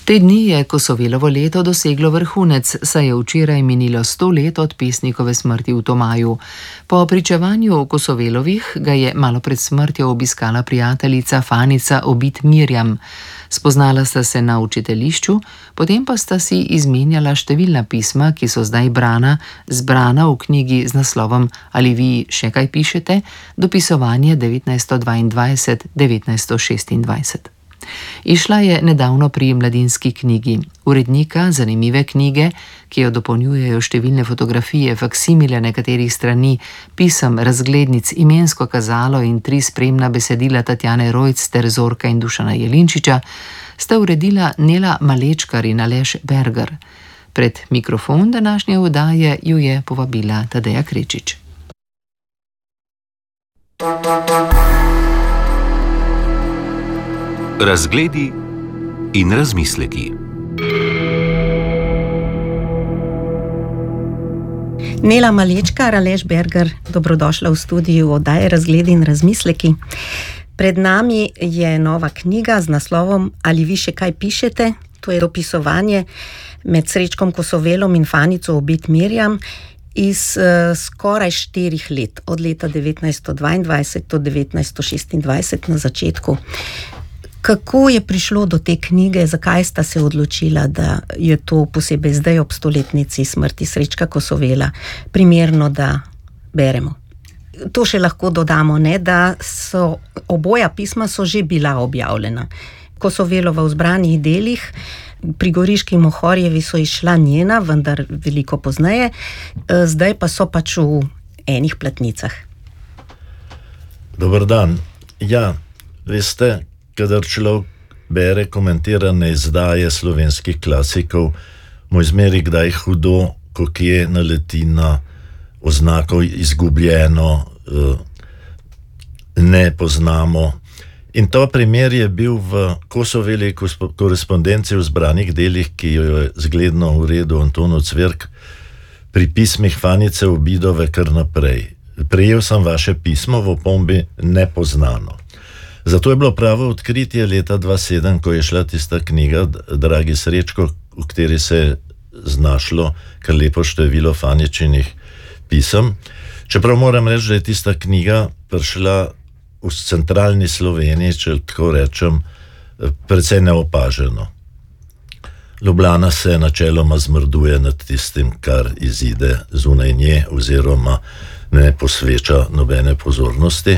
Te dni je Kosovelovo leto doseglo vrhunec, saj je včeraj minilo 100 let od pesnikove smrti v Tomaju. Po pričevanju Kosovelovih ga je malo pred smrtjo obiskala prijateljica Fanica Obid Mirjam. Spoznala sta se na učiteljišču, potem pa sta si izmenjala številna pisma, ki so zdaj zbrana v knjigi z naslovom Ali vi še kaj pišete? Dopisovanje 1922-1926. Išla je nedavno pri Mladinski knjigi. Urednika zanimive knjige, ki jo dopolnjujejo številne fotografije, faksimile nekaterih strani, pisem, razglednic, imensko kazalo in 3 spremna besedila Tatjane Rojc ter Zorka in Dušana Jelinčiča, sta uredila Nela Malečkar in Aleš Berger. Pred mikrofon današnje oddaje ju je povabila Tadeja Krečič. Razgledi in razmisleki. Nela Malečkar, Aleš Berger, dobrodošla v studiu oddaje Razgledi in razmisleki. Pred nami je nova knjiga z naslovom Ali vi še kaj pišete? To je dopisovanje med Srečkom Kosovelom in Fanico Obid Mirjam iz skoraj 4 let, od leta 1922 do 1926 na začetku. Kako je prišlo do te knjige, zakaj sta se odločila, da je to posebej zdaj ob 100-letnici smrti Srečka Kosovela primerno, da beremo? To še lahko dodamo, da so oboja pisma so že bila objavljena. Kosovelova v zbranih delih, pri Goriški Mohorjevi so izšla njena, vendar veliko pozneje, zdaj pa so pač v enih platnicah. Dober dan. Ja, veste, kadar človek bere komentirane izdaje slovenskih klasikov, mu izmeri kdaj hudo, ko kje naleti na oznako izgubljeno, ne poznamo. In to primer je bil v Kosoveli korespondenci v zbranih delih, ki jo je zgledno uredil Anton Cvirk, pri pismih Fanice Obidove kar naprej. Prejel sem vaše pismo v opombi nepoznano. Zato je bilo pravo odkritje leta 2007, ko je šla tista knjiga Dragi Srečko, v kateri se je znašlo kar lepo število Faničinih pisem. Čeprav moram reči, da je tista knjiga prišla v centralni Sloveniji, če tako rečem, precej neopaženo. Ljubljana se načeloma zmrduje nad tistim, kar izide zunaj nje, oziroma ne posveča nobene pozornosti.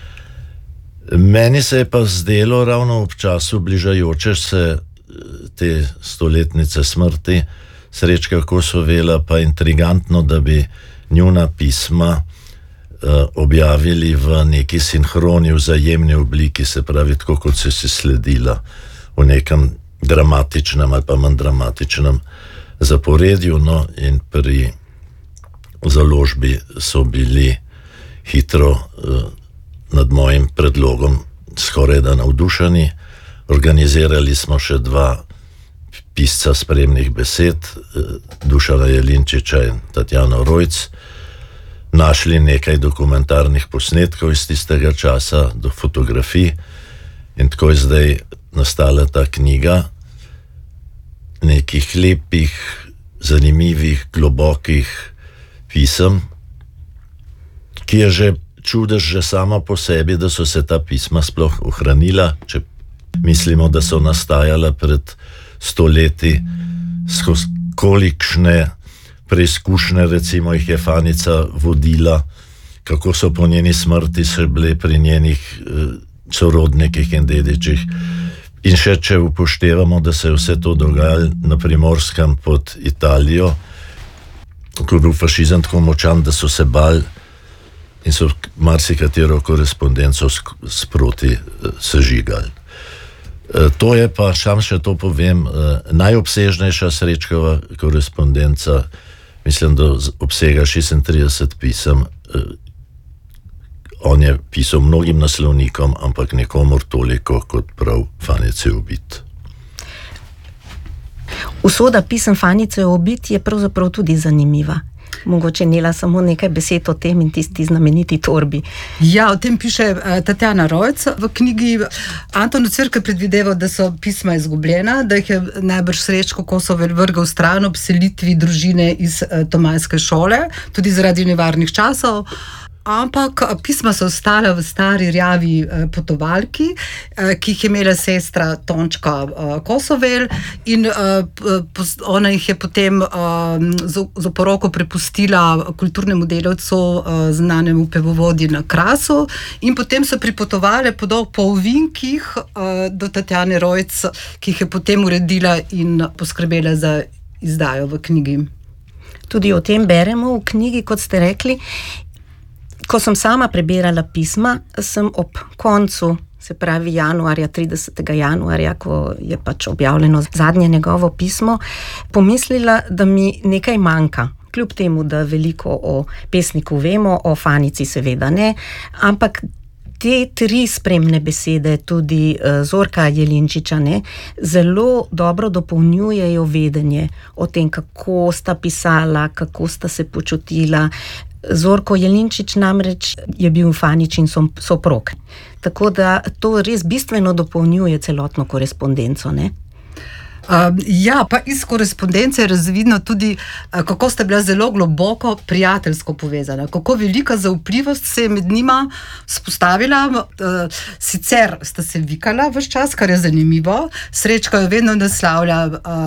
Meni se je pa zdelo ravno ob času bližajoče se te 100-letnice smrti Srečka Kosovela pa intrigantno, da bi njuna pisma objavili v neki sinhroni, vzajemni obliki, se pravi tako, kot so si sledila v nekem dramatičnem ali pa manj dramatičnem zaporedju, in pri založbi so bili hitro nad mojim predlogom skoraj da navdušeni. Organizirali smo še 2 pisca spremnih besed, Dušana Jelinčiča in Tatjano Rojc, našli nekaj dokumentarnih posnetkov iz tistega časa, do fotografij, in tako je zdaj nastala ta knjiga nekih lepih, zanimivih, globokih pisem, ki je že čudež že sama po sebi, da so se ta pisma sploh ohranila, če mislimo, da so nastajala pred 100 leti, skozi kolikšne preizkušnje, recimo, jih je Fanica vodila, kako so po njeni smrti še bile pri njenih sorodnikih in dedičih. In še če upoštevamo, da se je vse to dogajalo na Primorskem pod Italijo, ko je bil fašizem tako močan, da so se bali in so marsikatero korespondenco sproti sežigali. To je pa, še to povem, najobsežnejša Srečkova korespondenca, mislim, da obsega 36 pisem. On je pisal mnogim naslovnikom, ampak nikomur toliko kot prav Fanici Obid. Usoda pisem Fanice Obid je pravzaprav tudi zanimiva. Mogoče Nela samo nekaj besed o tem in tisti znameniti torbi. Ja, o tem piše Tatjana Rojc v knjigi. Anton Ocvirk je predvideval, da so pisma izgubljena, da jih je najbrž Srečko Kosovel vrgel stran ob selitvi družine iz Tomajske šole, tudi zaradi nevarnih časov. Ampak pisma so ostala v stari rjavi potovalki, ki jih je imela sestra Tončka Kosovel in ona jih je potem z oporoko prepustila kulturnemu delavcu, znanemu pevovodji na Krasu, in potem so pripotovale po ovinkih do Tatjane Rojc, ki jih je potem uredila in poskrbela za izdajo v knjigi. Tudi o tem beremo v knjigi, kot ste rekli. Ko sem sama prebirala pisma, sem ob koncu, se pravi januarja, 30. januarja, ko je pač objavljeno zadnje njegovo pismo, pomislila, da mi nekaj manjka. Kljub temu, da veliko o pesniku vemo, o Fanici seveda ne, ampak te 3 spremne besede, tudi Zorka Jelinčiča, ne, zelo dobro dopolnjujejo vedenje o tem, kako sta pisala, kako sta se počutila. Zorko Jelinčič namreč je bil Faničin soprog. Tako da to res bistveno dopolnjuje celotno korespondenco, ne? Ja, pa iz korespondence je razvidno tudi, kako sta bila zelo globoko prijateljsko povezana, kako velika zaupljivost se je med njima spostavila. Sicer sta se vikala ves čas, kar je zanimivo. Srečko je vedno naslavlja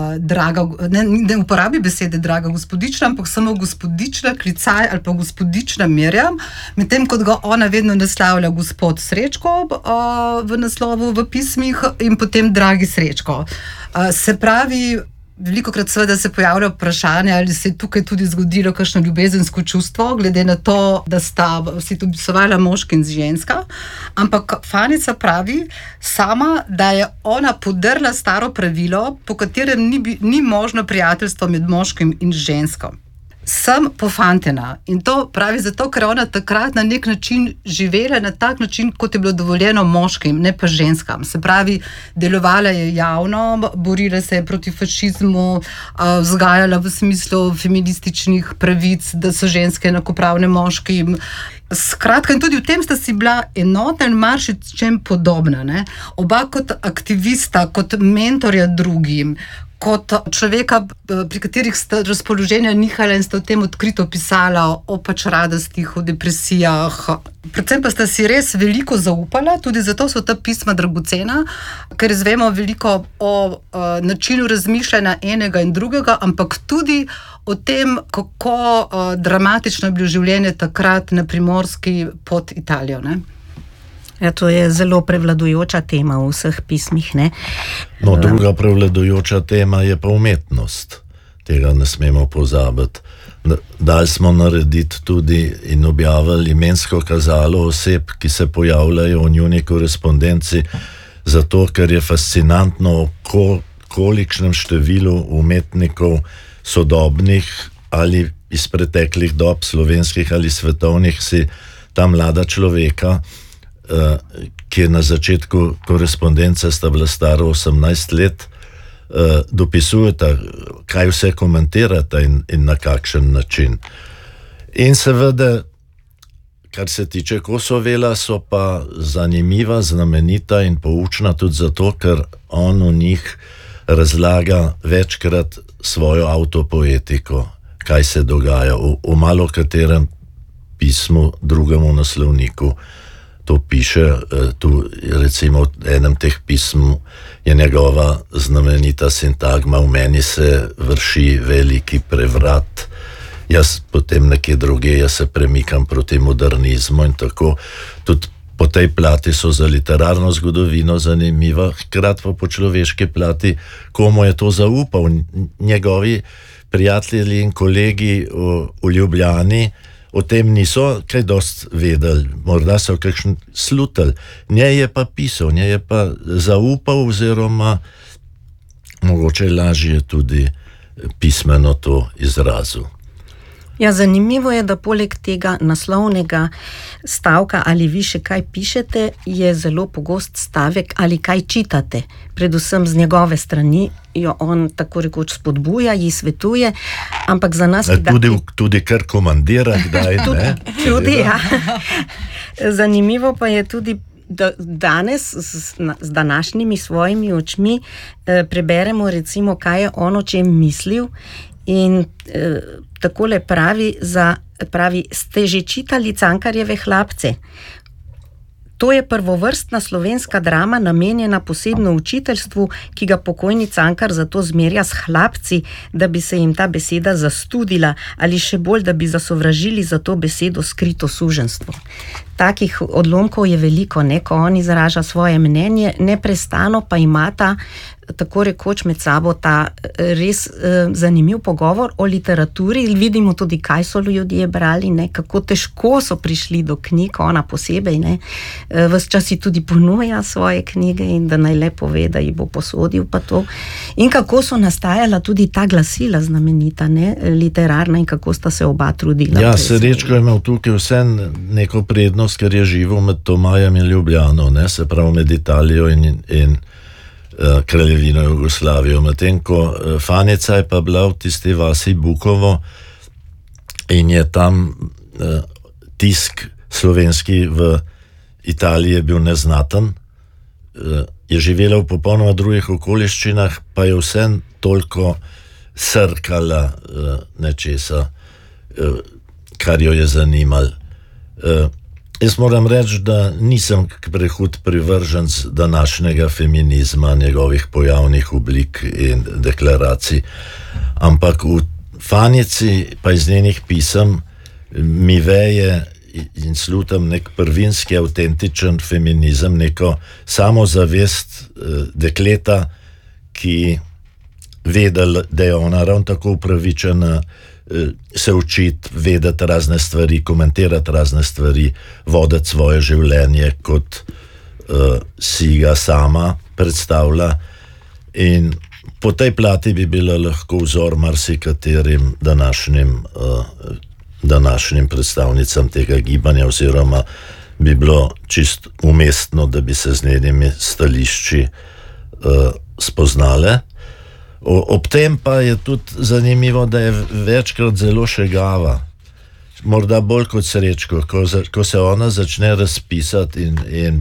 ne uporabi besede draga gospodična, ampak samo gospodična klicaj ali pa gospodična Mirjam, medtem kot ga ona vedno naslavlja gospod Srečko v naslovu, v pismih, in potem dragi Srečko. Se pravi, velikokrat seveda se pojavlja vprašanje, ali se je tukaj tudi zgodilo kakšno ljubezensko čustvo, glede na to, da sta si to opisovala moški in ženska, ampak Fanica pravi sama, da je ona podrla staro pravilo, po katerem ni možno prijateljstvo med moškim in žensko. Sem pofantena, in to pravi zato, ker ona takrat na nek način živela na tak način, kot je bilo dovoljeno moškim, ne pa ženskam. Se pravi, delovala je javno, borila se je proti fašizmu, vzgajala v smislu feminističnih pravic, da so ženske enakopravne moškim. Skratka, in tudi v tem sta si bila enotna in marsičem podobna, ne? Oba kot aktivista, kot mentorja drugim, kot človeka, pri katerih sta razpoloženja nihala in sta o tem odkrito pisala, o pač radostih, o depresijah. Predvsem pa sta si res veliko zaupala, tudi zato so ta pisma dragocena, ker izvemo veliko o načinu razmišljanja enega in drugega, ampak tudi o tem, kako dramatično je bilo življenje takrat na Primorski pod Italijo, ne? Ja, to je zelo prevladujoča tema v vseh pismih, ne? No, druga prevladujoča tema je pa umetnost. Tega ne smemo pozabiti. Dali smo narediti tudi in objavili imensko kazalo oseb, ki se pojavljajo v njuni korespondenci, zato ker je fascinantno, kolikšnem številu umetnikov sodobnih ali iz preteklih dob, slovenskih ali svetovnih, si ta mlada človeka, ki je na začetku korespondence sta bila stara 18 let, dopisujeta, kaj vse komentirata in na kakšen način. In seveda, kar se tiče Kosovela, so pa zanimiva, znamenita in poučna tudi zato, ker on v njih razlaga večkrat svojo avtopoetiko, kaj se dogaja. V malo katerem pismu, drugemu naslovniku, to piše. Tu recimo v enem teh pism je njegova znamenita sintagma: v meni se vrši veliki prevrat, jaz potem nekje druge, jaz se premikam proti modernizmu in tako. Tudi po tej plati so za literarno zgodovino zanimiva, hkrati pa po človeški plati, komu je to zaupal. Njegovi prijatelji in kolegi v Ljubljani o tem niso kaj dosti vedeli, morda so kakšen slutili. Njej je pa pisal, njej je pa zaupal, oziroma mogoče lažje tudi pismeno to izrazil. Ja, zanimivo je, da poleg tega naslovnega stavka ali vi še kaj pišete, je zelo pogost stavek ali kaj čitate. Predvsem z njegove strani jo on tako rekoč spodbuja, ji svetuje, ampak za nas... Tudi kar komandira, kdaj ne. Tudi, ja. Zanimivo pa je tudi, da danes z današnjimi svojimi očmi preberemo recimo, kaj je on o čem mislil in takole pravi, ste že čitali Cankarjeve Hlapce? To je prvovrstna slovenska drama, namenjena posebno učiteljstvu, ki ga pokojni Cankar zato zmerja s hlapci, da bi se jim ta beseda zastudila ali še bolj, da bi zasovražili za to besedo skrito suženjstvo. Takih odlomkov je veliko, ne, ko on izraža svoje mnenje, neprestano pa imata tako rekoč med sabo ta res zanimiv pogovor o literaturi. Vidimo tudi, kaj so ljudje brali, ne, kako težko so prišli do knjig, ona posebej, ne. Ves čas si tudi ponuja svoje knjige in da naj le pove, da jih bo posodil pa to. In kako so nastajala tudi ta glasila znamenita, ne, literarna in kako sta se oba trudila. Ja, Srečko je imel tukaj vse neko prednost, ker je živel med Tomajem in Ljubljano, ne, se pravi med Italijo in Kraljevino Jugoslavijo, medtem ko Fanica je pa bila v tisti vasi Bukovo in je tam tisk slovenski v Italiji je bil neznaten, je živela v popolnoma drugih okoliščinah, pa je vse toliko srkala nečesa, kar jo je zanimalo. Jaz moram reči, da nisem prehud privrženc današnjega feminizma, njegovih pojavnih oblik in deklaracij, ampak v Fanici pa iz njenih pisem mi veje in slutam nek prvinski, avtentičen feminizem, neko samozavest dekleta, ki ve, da je ona ravno tako upravičena se učiti, vedeti razne stvari, komentirati razne stvari, voditi svoje življenje, kot si ga sama predstavlja. In po tej plati bi bila lahko vzor marsikaterim današnjim predstavnicam tega gibanja, oziroma bi bilo čist umestno, da bi se z njenimi stališči spoznale. Ob tem pa je tudi zanimivo, da je večkrat zelo šegava, morda bolj kot Srečko, ko se ona začne razpisati in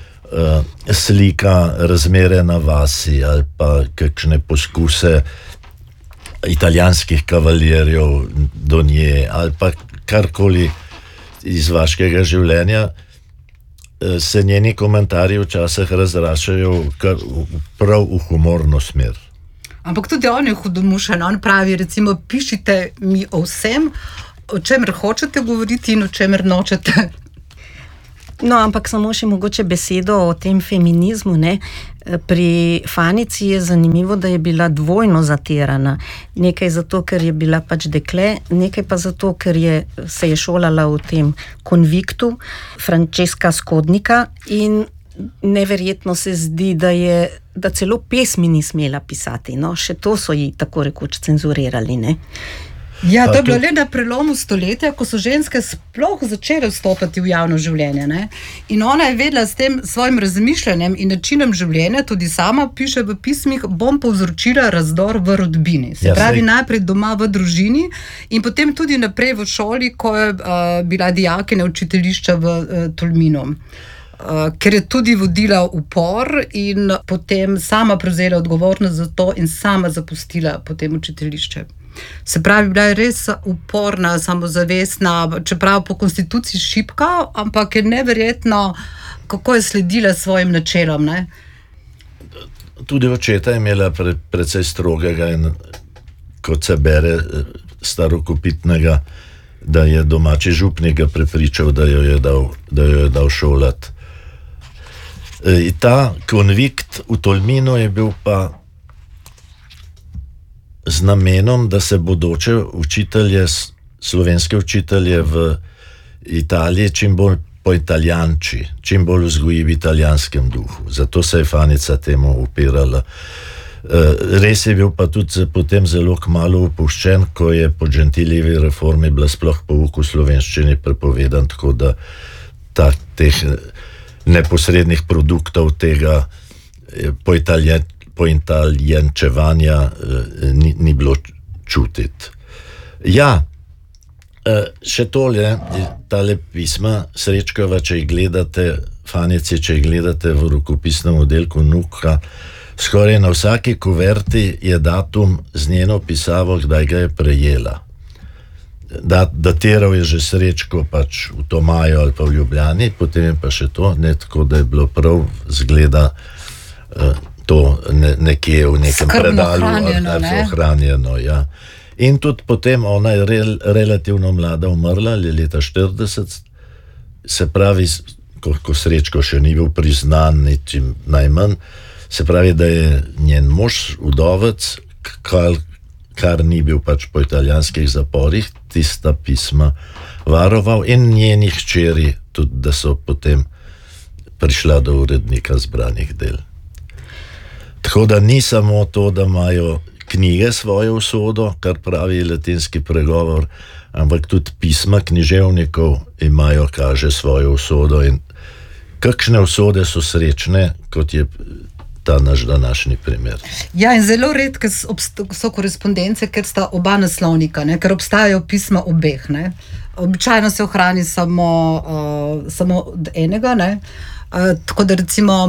slika razmere na vasi ali pa kakšne poskuse italijanskih kavaljerjev do nje ali pa karkoli iz vaškega življenja, se njeni komentarji včasih razrašajo prav v humorno smer. Ampak tudi on je hudomušen, on pravi, recimo, pišite mi o vsem, o čemer hočete govoriti in o čemer nočete. No, ampak samo še mogoče besedo o tem feminizmu, ne. Pri Fanici je zanimivo, da je bila dvojno zatirana. Nekaj zato, ker je bila pač dekle, nekaj pa zato, ker se je šolala v tem konviktu Francesca Skodnika in neverjetno se zdi, da celo pesmi ni smela pisati, no, še to so ji tako rekoč cenzurirali, ne. Ja, to je bilo le na prelomu stoletja, ko so ženske sploh začele vstopati v javno življenje, ne. In ona je vedela s tem svojim razmišljanjem in načinom življenja, tudi sama piše v pismih, bom povzročila razdor v rodbini. Se pravi, najprej doma v družini in potem tudi naprej v šoli, ko je bila dijakinja učiteljišča v Tolminu. Ker je tudi vodila upor in potem sama prevzela odgovornost za to in sama zapustila potem učiteljišče. Se pravi, bila je res uporna, samozavestna, čeprav po konstituciji šibka, ampak je neverjetno, kako je sledila svojim načelom, ne? Tudi očeta je imela precej strogega in, kot se bere, starokopitnega, da je domači župnik ga prepričal, da jo je dal šolati. Ta konvikt v Tolminu je bil pa z namenom, da se bodoče učitelje, slovenske učitelje v Italiji čim bolj poitalijanči, čim bolj vzgoji v italijanskem duhu. Zato se je Fanica temu upirala. Res je bil pa tudi potem zelo kmalu opuščen, ko je po Gentilijevi reformi bila sploh pouk v slovenščini prepovedan, tako da teh neposrednih produktov tega poitaljenčevanja ni bilo čutiti. Ja, še tale pisma Srečkova, če jih gledate, Fanice, če jih gledate v rokopisnem oddelku NUK-a, skoraj na vsaki kuverti je datum z njeno pisavo, kdaj ga je prejela. Datiral je že Srečko pač v Tomaju ali pa v Ljubljani, potem je pa še to, ne tako, da je bilo prav zgleda to nekje v nekem predalu ohranjeno, ja. In tudi potem ona je relativno mlada umrla, ali leta 40, se pravi, ko Srečko še ni bil priznan, ničim najmanj, se pravi, da je njen mož, vdovec, kar ni bil pač po italijanskih zaporih, tista pisma varoval in njenih hčeri tudi, da so potem prišla do urednika zbranih del. Tako da ni samo to, da imajo knjige svojo usodo, kar pravi latinski pregovor, ampak tudi pisma književnikov imajo, kaže, svojo usodo in kakšne usode so srečne, kot je ta naš današnji primer. Ja, in zelo redke so korespondence, ker sta oba naslovnika, ne? Ker obstajajo pisma obeh. Ne? Običajno se ohrani samo enega, ne? Tako da recimo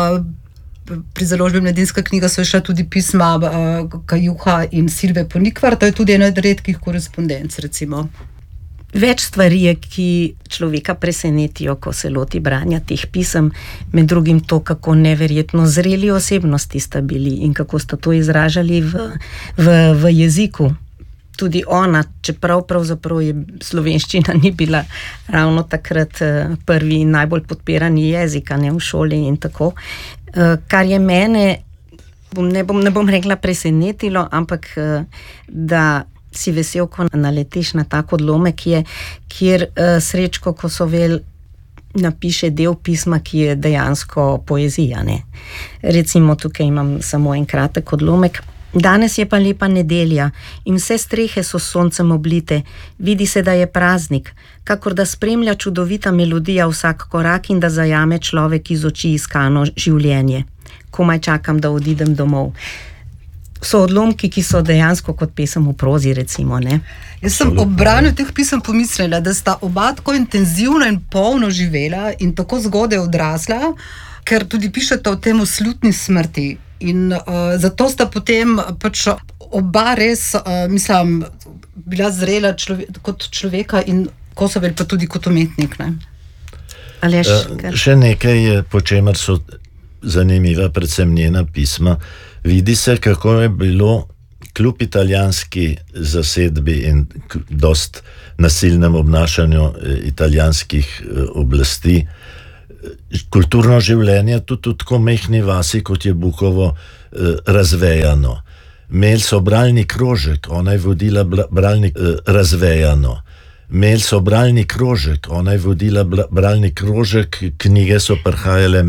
pri založbi Mladinska knjiga so šla tudi pisma Kajuha in Silve Ponikvar, to je tudi ena od redkih korespondenc, recimo. Več stvari je, ki človeka presenetijo, ko se loti branja teh pisem, med drugim to, kako neverjetno zreli osebnosti sta bili in kako sta to izražali v jeziku. Tudi ona, čeprav pravzaprav je slovenščina ni bila ravno takrat prvi in najbolj podpirani jezik, ne, v šoli in tako, kar je mene, ne bom rekla presenetilo, ampak da si vesel, ko naletiš na tak odlomek, kjer Srečko Kosovel napiše del pisma, ki je dejansko poezija, ne. Recimo tukaj imam samo en kratek odlomek. Danes je pa lepa nedelja in vse strehe so s soncem oblite. Vidi se, da je praznik, kakor da spremlja čudovita melodija vsak korak in da zajame človek iz oči iskano življenje. Komaj čakam, da odidem domov. So odlomki, ki so dejansko kot pesem v prozi, recimo, ne? Jaz sem ob branju teh pisem pomislila, da sta oba tako intenzivno in polno živela in tako zgodaj odrasla, ker tudi pišeta o tem slutni smrti. In zato sta potem pač oba res, mislim, bila zrela kot človeka in Kosovel pa tudi kot umetnik, ne? Še nekaj je, po čemer so zanimiva predvsem njena pisma. Vidi se, kako je bilo kljub italijanski zasedbi in dost nasilnem obnašanju italijanskih oblasti kulturno življenje tudi v tako mehni vasi, kot je Bukovo, razvejano. Imeli so bralni krožek, ona je vodila bralni razvejano. Imeli so bralni krožek, ona je vodila bralni krožek, knjige so prihajale